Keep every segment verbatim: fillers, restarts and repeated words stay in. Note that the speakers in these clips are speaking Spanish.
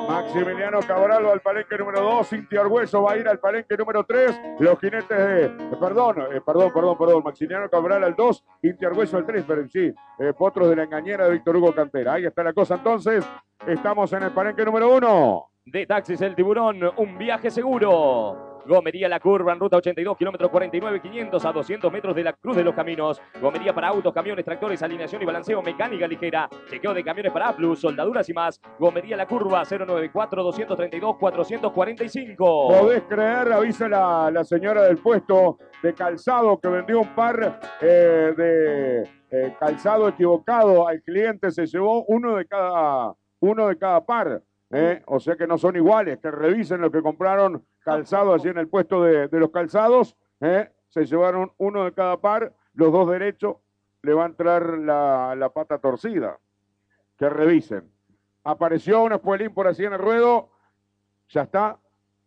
Maximiliano Cabral va al palenque número dos, Cintia Argüello va a ir al palenque número tres, los jinetes de, eh, perdón, eh, perdón, perdón, perdón, Maximiliano Cabral al dos, Cintia Argüello al tres, pero sí, eh, Potros de la Engañera de Víctor Hugo Cantera. Ahí está la cosa entonces, estamos en el palenque número uno. De Taxis El Tiburón, un viaje seguro. Gomería La Curva en ruta ochenta y dos, kilómetro cuarenta y nueve, quinientos a doscientos metros de la Cruz de los Caminos. Gomería para autos, camiones, tractores, alineación y balanceo, mecánica ligera. Chequeo de camiones para Plus, soldaduras y más. Gomería La Curva, cero noventa y cuatro, doscientos treinta y dos, cuatrocientos cuarenta y cinco. Podés creer, avisa la, la señora del puesto de calzado que vendió un par eh, de eh, calzado equivocado al cliente, se llevó uno de cada, uno de cada par. Eh, o sea que no son iguales, que revisen lo que compraron calzado allí en el puesto de, de los calzados. Eh, se llevaron uno de cada par, los dos derechos, le va a entrar la, la pata torcida. Que revisen. Apareció un espuelín por así en el ruedo, ya está.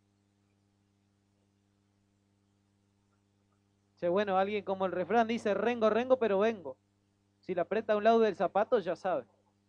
Sí, bueno, alguien como el refrán dice, rengo, rengo, pero vengo. Si la aprieta a un lado del zapato, ya sabe.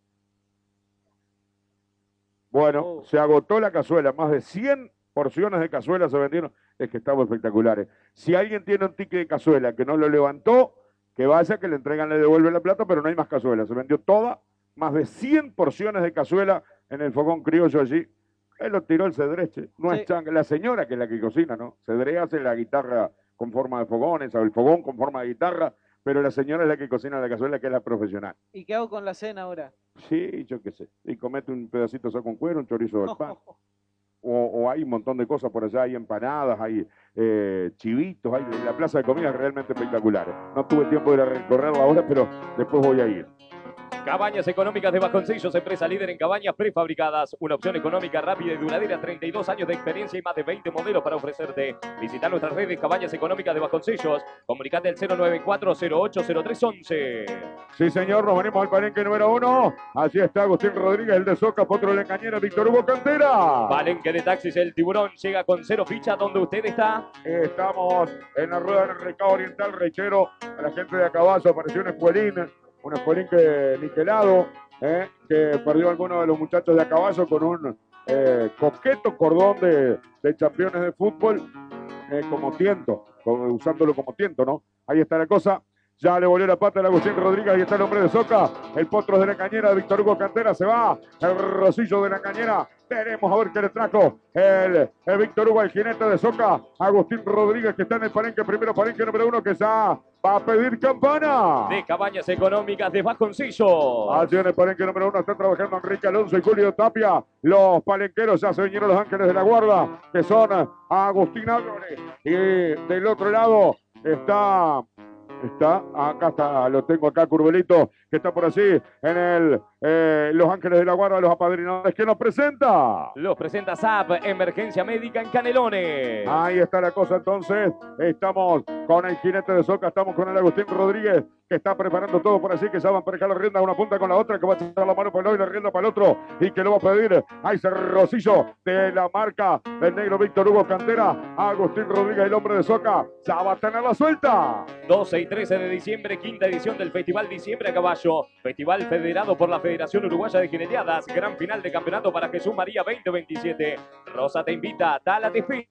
Bueno, Oh. se agotó la cazuela, más de cien porciones de cazuela se vendieron, es que estamos espectaculares. Si alguien tiene un ticket de cazuela que no lo levantó, que vaya, que le entregan, le devuelven la plata, pero no hay más cazuela, se vendió toda, más de cien porciones de cazuela en el fogón criollo allí. Él lo tiró el Cedreche, no Sí. es changa, la señora que es la que cocina, ¿no? Cedre hace la guitarra con forma de fogones, o el fogón con forma de guitarra, pero la señora es la que cocina la cazuela, que es la profesional. ¿Y qué hago con la cena ahora? Sí, yo qué sé. Y comete un pedacito de con cuero, un chorizo del pan. O, o hay un montón de cosas por allá, hay empanadas, hay eh, chivitos, hay la plaza de comida realmente espectaculares. No tuve tiempo de ir a recorrerla ahora, pero después voy a ir. Cabañas Económicas de Vasconcellos, empresa líder en cabañas prefabricadas. Una opción económica, rápida y duradera, treinta y dos años de experiencia y más de veinte modelos para ofrecerte. Visita nuestras redes Cabañas Económicas de Vasconcellos. Comunicate al cero nueve cuatro, cero ocho cero tres once. Sí, señor, nos venimos al palenque número uno. Allí está Agustín Rodríguez, el de Soca, Potro de la Engañera, Víctor Hugo Cantera. Palenque de Taxis El Tiburón llega con cero ficha. ¿Dónde usted está? Estamos en la rueda del Recado Oriental, reitero, a la gente de a caballo, apareció un espuelín, un espuelín que niquelado, eh, que perdió a alguno de los muchachos de a caballo con un eh, coqueto cordón de, de campeones de fútbol, eh, como tiento, como, usándolo como tiento, ¿no? Ahí está la cosa. Ya le volvió la pata al Agustín Rodríguez, ahí está el hombre de Soca, el Potros de la Cañera de Víctor Hugo Cantera, se va, el Rosillo de la Cañera, veremos a ver qué le trajo el, el Víctor Hugo, el jinete de Soca, Agustín Rodríguez que está en el palenque, primero palenque número uno, que ya va a pedir campana. De Cabañas Económicas de Vasconcellos. Allí en el palenque número uno están trabajando Enrique Alonso y Julio Tapia, los palenqueros, ya se vinieron los Ángeles de la Guarda, que son Agustín Álvarez, y del otro lado está... Está, acá está, lo tengo acá, Curvelito, que está por allí en el eh, Los Ángeles de la Guarda, los apadrinadores. ¿Quién nos presenta? Los presenta S A P, Emergencia Médica en Canelones. Ahí está la cosa entonces. Estamos con el jinete de Soca, estamos con el Agustín Rodríguez, que está preparando todo por allí, que ya van a emparejar la rienda una punta con la otra, que va a echar la mano para el lado y la rienda para el otro, y que lo va a pedir a ese Rosillo de la marca del negro Víctor Hugo Cantera. Agustín Rodríguez, el hombre de Soca, ya va a tener la suelta. doce y trece de diciembre, quinta edición del Festival Diciembre a Caballo. Festival federado por la Federación Uruguaya de Jineteadas. Gran final de campeonato para Jesús María veinte veintisiete. Rosa te invita, Tala te espera.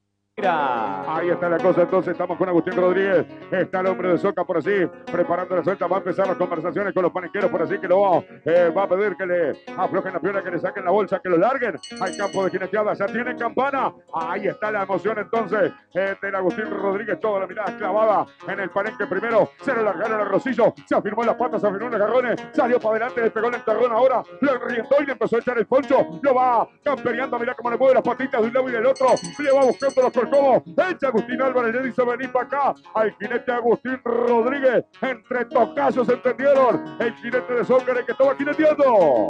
Ahí está la cosa, entonces estamos con Agustín Rodríguez, está el hombre de Soca por allí, preparando la suelta, va a empezar las conversaciones con los palenqueros por allí, que lo va, eh, va a pedir que le aflojen la pierna, que le saquen la bolsa, que lo larguen al campo de jineteada, ya tienen campana, ahí está la emoción entonces eh, del Agustín Rodríguez, toda la mirada clavada en el palenque primero, se lo largaron al Rosillo, se afirmó en las patas, se afirmó en los garrones, salió para adelante, le pegó el enterrón ahora, lo enriendó y le empezó a echar el poncho, lo va campereando, mirá cómo le mueve las patitas de un lado y del otro, le va buscando los colcomos, echa Agustín Álvarez, le dice venir para acá al jinete Agustín Rodríguez, entre tocazos entendieron, el jinete de Soca que estaba jineteando.